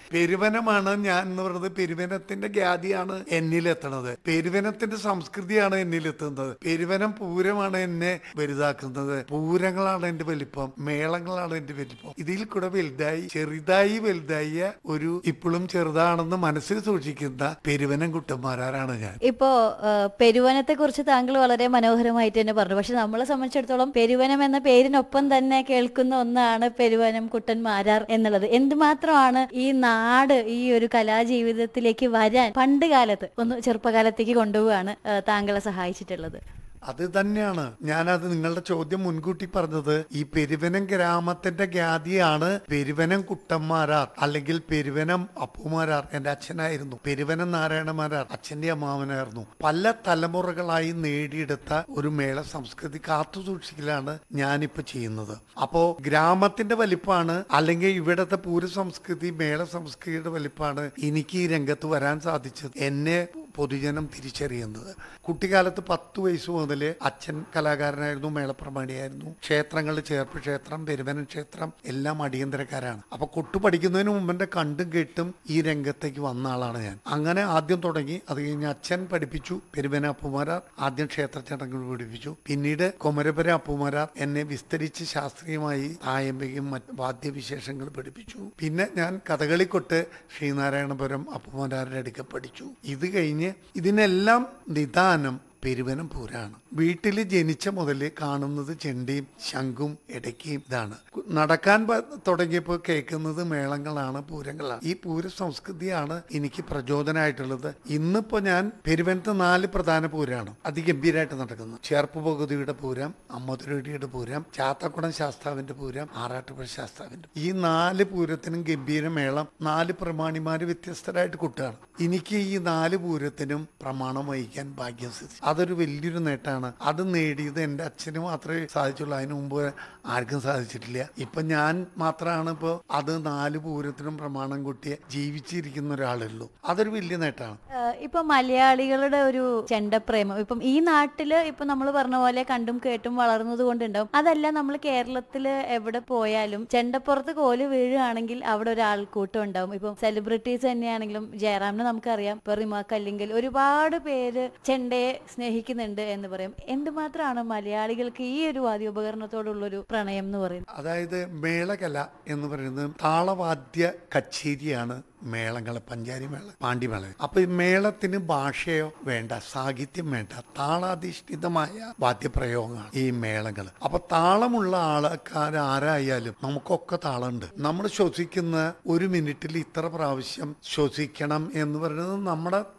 പെരുവനമാണ് ഞാൻ എന്ന് പറയുന്നത്. പെരുവനത്തിന്റെ ഖ്യാതിയാണ് എന്നിലെത്തണത്. പെരുവനത്തിന്റെ സംസ്കൃതിയാണ് എന്നിലെത്തുന്നത്. പെരുവനം പൂരമാണ് എന്നെ വലുതാക്കുന്നത്. പൂരങ്ങളാണ് എന്റെ വലിപ്പം, മേളങ്ങളാണ് എന്റെ വലിപ്പം. ഇതിൽ കൂടെ ചെറുതായി വലുതായ ഒരു ഇപ്പോഴും ചെറുതാണെന്ന് മനസ്സിൽ സൂക്ഷിക്കുന്ന പെരുവനം കുട്ടന്മാരാണ് ഞാൻ. ഇപ്പോ പെരുവനത്തെ കുറിച്ച് താങ്കൾ വളരെ മനോഹരമായിട്ട് തന്നെ പറഞ്ഞു. പക്ഷെ നമ്മളെ സംബന്ധിച്ചിടത്തോളം പെരുവനം എന്ന പേരിനൊപ്പം തന്നെ കേൾക്കുന്ന ഒന്നാണ് പെരുവനം കുട്ടന്മാരാർ എന്നുള്ളത്. എന്തുമാത്രമാണ് ഈ നാട് ഈ ഒരു കലാജീവിതത്തിലേക്ക് വരാൻ പണ്ട് കാലത്ത് ഒന്ന് ചെറുപ്പകാലത്തേക്ക് കൊണ്ടുപോവാണ് താങ്കളെ സഹായിച്ചിട്ടുള്ളത്. അത് തന്നെയാണ് ഞാനത് നിങ്ങളുടെ ചോദ്യം മുൻകൂട്ടി പറഞ്ഞത്. ഈ പെരുവനം ഗ്രാമത്തിന്റെ ഖ്യാതിയാണ് പെരുവനം കുട്ടന്മാരാർ അല്ലെങ്കിൽ പെരുവനം അപ്പുമാരാർ. എന്റെ അച്ഛനായിരുന്നു. പെരുവനം നാരായണമാരാർ അച്ഛന്റെ അമ്മാവനായിരുന്നു. പല തലമുറകളായി നേടിയെടുത്ത ഒരു മേള സംസ്കൃതി കാത്തു സൂക്ഷിക്കലാണ് ഞാനിപ്പോ ചെയ്യുന്നത്. അപ്പോ ഗ്രാമത്തിന്റെ വലിപ്പാണ് അല്ലെങ്കിൽ ഇവിടത്തെ പൂര സംസ്കൃതി മേള സംസ്കൃതിയുടെ വലിപ്പാണ് എനിക്ക് ഈ രംഗത്ത് വരാൻ സാധിച്ചത്. എന്നെ പൊതുജനം തിരിച്ചറിയുന്നത്. കുട്ടിക്കാലത്ത് 10 വയസ്സ് മുതൽ അച്ഛൻ കലാകാരനായിരുന്നു, മേളപ്രമാണിയായിരുന്നു. ക്ഷേത്രങ്ങളിൽ ചേർപ്പ് ക്ഷേത്രം, പെരുവനം ക്ഷേത്രം എല്ലാം അടിയന്തരക്കാരാണ്. അപ്പൊ കൊട്ടു പഠിക്കുന്നതിന് മുമ്പ് എന്റെ കണ്ടും കേട്ടും ഈ രംഗത്തേക്ക് വന്ന ആളാണ് ഞാൻ. അങ്ങനെ ആദ്യം തുടങ്ങി. അത് കഴിഞ്ഞ് അച്ഛൻ പഠിപ്പിച്ചു. പെരുവന അപ്പുമാരാർ ആദ്യം ക്ഷേത്ര ചടങ്ങുകൾ പഠിപ്പിച്ചു. പിന്നീട് കൊമരപുര അപ്പുമാരാർ എന്നെ വിസ്തരിച്ച് ശാസ്ത്രീയമായി തായമ്പയും മറ്റ് വാദ്യവിശേഷങ്ങൾ പഠിപ്പിച്ചു. പിന്നെ ഞാൻ കഥകളിക്കൊട്ട് ശ്രീനാരായണപുരം അപ്പുമാരാരുടെ അടുക്ക പഠിച്ചു. ഇത് കഴിഞ്ഞ് ഇതിനെല്ലാം നിദാനം പെരുവനം പൂരാണ്. വീട്ടിൽ ജനിച്ച മുതൽ കാണുന്നത് ചെണ്ടിയും ശംഖും ഇടയ്ക്കയും ഇതാണ്. നടക്കാൻ തുടങ്ങിയപ്പോൾ കേൾക്കുന്നത് മേളങ്ങളാണ്, പൂരങ്ങളാണ്. ഈ പൂര സംസ്കൃതിയാണ് എനിക്ക് പ്രചോദനമായിട്ടുള്ളത്. ഇന്നിപ്പോ ഞാൻ പെരുവനത്ത് 4 പ്രധാന പൂരമാണ് അതിഗംഭീരമായിട്ട് നടക്കുന്നത്. ചേർപ്പ് ഭഗവതിയുടെ പൂരം, അമ്മതുരടിയുടെ പൂരം, ചാത്തക്കുടം ശാസ്താവിന്റെ പൂരം, ആറാട്ടുപുഴ ശാസ്താവിന്റെ. ഈ 4 പൂരത്തിനും ഗംഭീര മേളം. 4 പ്രമാണിമാര് വ്യത്യസ്തരായിട്ട് കൂട്ടുകയാണ്. എനിക്ക് ഈ 4 പൂരത്തിനും പ്രമാണം വഹിക്കാൻ ഭാഗ്യം സിദ്ധിച്ചു. അതൊരു വലിയൊരു നേട്ടമാണ്. അത് നേടിയത് എൻ്റെ അച്ഛന് മാത്രമേ സാധിച്ചുള്ളൂ. അതിനു മുമ്പ് ആർക്കും സാധിച്ചിട്ടില്ല. ഇപ്പൊ ഞാൻ മാത്രമാണ് ഇപ്പോൾ അത് 4 പൂരത്തിനും പ്രമാണം കൂട്ടിയ ജീവിച്ചിരിക്കുന്ന ഒരാളുള്ളൂ. അതൊരു വലിയ നേട്ടമാണ്. ഇപ്പൊ മലയാളികളുടെ ഒരു ചെണ്ടപ്രേമം ഇപ്പം ഈ നാട്ടില് ഇപ്പൊ നമ്മൾ പറഞ്ഞ പോലെ കണ്ടും കേട്ടും വളർന്നത് കൊണ്ടുണ്ടാവും. അതല്ല, നമ്മൾ കേരളത്തില് എവിടെ പോയാലും ചെണ്ടപ്പുറത്ത് കോല് വീഴുകയാണെങ്കിൽ അവിടെ ഒരു ആൾക്കൂട്ടം ഉണ്ടാവും. ഇപ്പം സെലിബ്രിറ്റീസ് തന്നെയാണെങ്കിലും ജയറാമിനെ നമുക്കറിയാം, ഇപ്പൊ റിമ കല്ലിങ്കൽ, ഒരുപാട് പേര് ചെണ്ടയെ സ്നേഹിക്കുന്നുണ്ട് എന്ന് പറയും. എന്തുമാത്രമാണ് മലയാളികൾക്ക് ഈ ഒരു വാദ്യോപകരണത്തോടുള്ളൊരു പ്രണയം എന്ന് പറയുന്നത്? അതായത് മേളകല എന്ന് പറയുന്നത് താളവാദ്യ കച്ചേരിയാണ്. മേളങ്ങള്, പഞ്ചാരി മേള, പാണ്ടിമേള. അപ്പൊ ഈ മേളത്തിന് ഭാഷയോ വേണ്ട, സാഹിത്യം വേണ്ട, താളാധിഷ്ഠിതമായ വാദ്യപ്രയോഗമാണ് ഈ മേളങ്ങൾ. അപ്പൊ താളമുള്ള ആൾക്കാരാരായാലും നമുക്കൊക്കെ താളമുണ്ട്. നമ്മൾ ശ്വസിക്കുന്ന 1 മിനിറ്റിൽ ഇത്ര പ്രാവശ്യം ശ്വസിക്കണം എന്ന് പറയുന്നത് നമ്മുടെ